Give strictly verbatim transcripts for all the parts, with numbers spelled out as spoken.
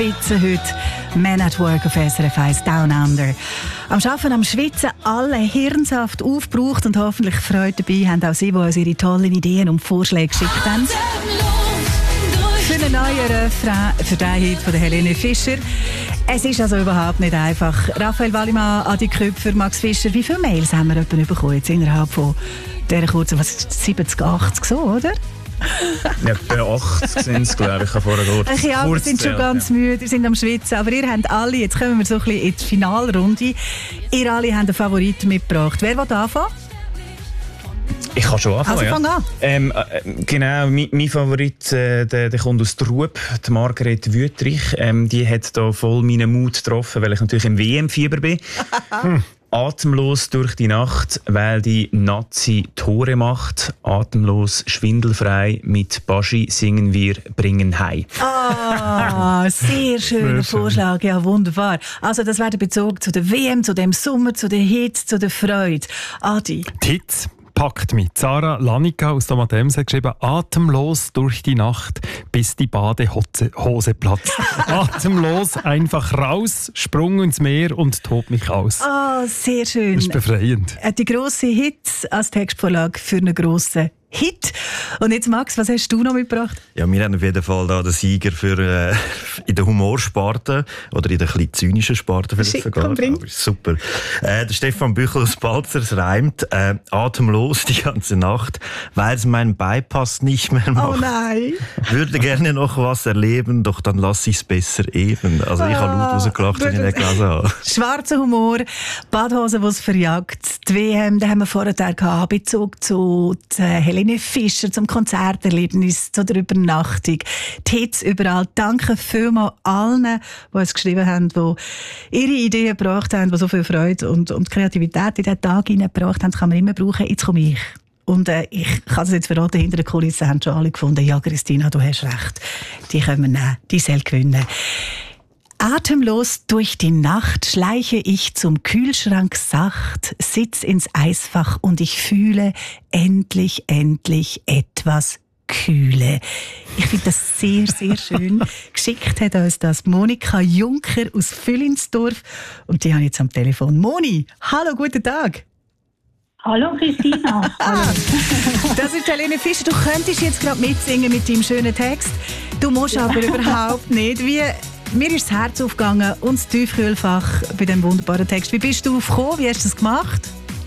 Spitze heute. Man at Work auf S R F eins Down Under. Am Arbeiten, am Schwitzen, alle Hirnsaft aufgebraucht und hoffentlich Freude dabei haben auch Sie, die uns ihre tollen Ideen und Vorschläge geschickt haben. Für einen neuen Refrain für den Hit von der Helene Fischer. Es ist also überhaupt nicht einfach. Raphael Wallimann, Adi Köpfer, Max Fischer, wie viele Mails haben wir etwa bekommen jetzt innerhalb von dieser kurzen, was ist das, siebzig, achtzig so, oder? Ja, bei achtzig sind es, glaube ich, ich habe vorher gehört. Ja, wir sind schon ganz ja. müde, wir sind am Schwitzen. Aber ihr habt alle, jetzt kommen wir so ein bisschen in die Finalrunde, ihr alle habt einen Favoriten mitgebracht. Wer will anfangen? Ich kann schon anfangen, also, fang ja. an. Ähm, äh, genau, mein, mein Favorit, äh, der, der kommt aus Trub, die Margret Wüttrich. Ähm, die hat da voll meinen Mut getroffen, weil ich natürlich im W M-Fieber bin. hm. Atemlos durch die Nacht, weil die Nazi Tore macht. Atemlos, schwindelfrei, mit Baschi singen wir, bringen Hei. Ah, sehr schöner Vorschlag, ja, wunderbar. Also das wäre der Bezug zu der W M, zu dem Sommer, zu der Hitze, zu der Freude. Adi? Die Hitze packt mich. Sarah Lanica aus Domatems hat geschrieben, atemlos durch die Nacht, bis die Badehose platzt. Atemlos, einfach raus, Sprung ins Meer und tob mich aus. Ah, oh, sehr schön. Das ist befreiend. Die grosse Hits als Textvorlage für einen grossen Hit. Und jetzt, Max, was hast du noch mitgebracht? Ja, wir haben auf jeden Fall da den Sieger für, äh, in der Humorsparte oder in der ein bisschen zynischen Sparte vielleicht sogar. Aber super. Äh, der Stefan Büchel aus Balzers reimt äh, atemlos die ganze Nacht, weil es meinen Bypass nicht mehr macht. Oh nein! Würde gerne noch was erleben, doch dann lasse ich es besser eben. Also ich habe laut rausgelacht, wenn ich nicht gelesen habe. Schwarzer Humor, Badhose, die es verjagt. Die W M, da haben wir vorher gehabt, Bezug zu Helene Fischer, zum Konzerterlebnis, zu der Übernachtung. Die Hits überall. Danke vielmals allen, die uns geschrieben haben, die ihre Ideen gebracht haben, die so viel Freude und, und Kreativität in diesen Tag hineingebracht haben. Das kann man immer brauchen. Jetzt komme ich. Und äh, ich kann es jetzt verraten, hinter der Kulisse haben schon alle gefunden, ja, Christina, du hast recht. Die können wir nehmen, die soll gewinnen. Atemlos durch die Nacht schleiche ich zum Kühlschrank sacht, sitz ins Eisfach und ich fühle endlich, endlich etwas Kühle. Ich finde das sehr, sehr schön. Geschickt hat uns das Monika Juncker aus Füllinsdorf und die habe ich jetzt am Telefon. Moni, hallo, guten Tag. Hallo Christina. Hallo. Das ist Helene Fischer. Du könntest jetzt gerade mitsingen mit deinem schönen Text. Du musst ja. aber überhaupt nicht. Wie Mir ist das Herz aufgegangen und das Tiefkühlfach bei diesem wunderbaren Text. Wie bist du aufgekommen? Wie hast du das gemacht?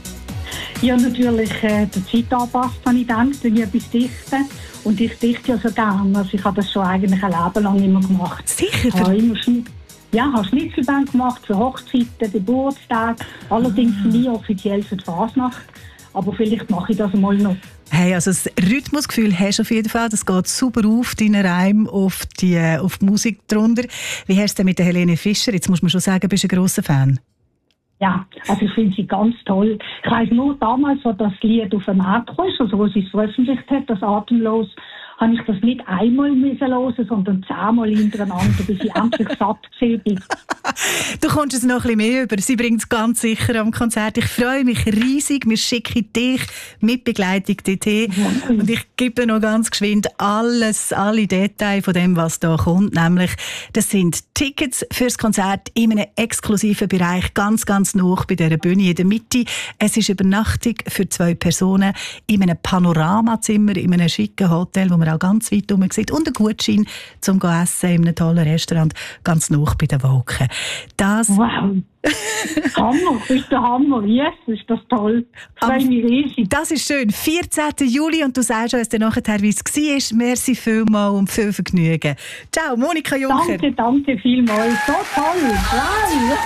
Ja, natürlich äh, der Zeit angepasst, habe ich gedacht, wenn ich etwas dichte. Und ich dichte ja so gerne. Also ich habe das schon eigentlich ein Leben lang immer gemacht. Sicher? Ich habe immer Schnitt, ja, habe Schnitzelband gemacht für Hochzeiten, Geburtstage. Allerdings ah. nie offiziell für die Fasnacht. Aber vielleicht mache ich das mal noch. Hey, also das Rhythmusgefühl hast du auf jeden Fall. Das geht super auf, deinen Reim, auf die, auf die Musik drunter. Wie hast du es denn mit der Helene Fischer? Jetzt muss man schon sagen, bist du ein grosser Fan. Ja, also ich finde sie ganz toll. Ich weiss nur damals, als das Lied auf den Markt kam, also wo sie es veröffentlicht hat, das Atemlos, habe ich das nicht einmal müssen hören, sondern zehnmal hintereinander, bis ich endlich satt bin. Du kommst es noch ein bisschen mehr über. Sie bringt es ganz sicher am Konzert. Ich freue mich riesig. Wir schicken dich mit Begleitung dorthin. Mhm. Und ich gebe noch ganz geschwind alles, alle Details von dem, was da kommt. Nämlich, das sind Tickets fürs Konzert in einem exklusiven Bereich, ganz, ganz nah bei dieser Bühne in der Mitte. Es ist Übernachtung für zwei Personen in einem Panoramazimmer, in einem schicken Hotel, wo man auch ganz weit herum sieht. Und ein Gutschein zum Essen in einem tollen Restaurant, ganz nah bei den Wolken. Das wow! Hammer, das ist der Hammer. Yes, ist das toll. Ich freue mich riesig. Das ist schön. vierzehnten Juli und du sagst uns dann nachher, wie es war. Merci vielmals und viel Vergnügen. Ciao, Monika Juncker. Danke, danke vielmals. So toll. Wow!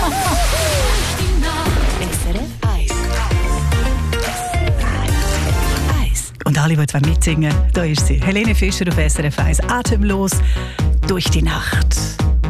Und alle, die mitsingen wollen, da ist sie. Helene Fischer auf S R F eins. Atemlos durch die Nacht.